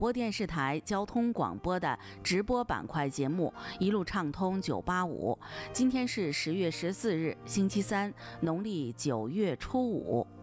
播电视台交通广播的直播板块节目一路畅通985。今天是10月14日，星期三，农历9月初5。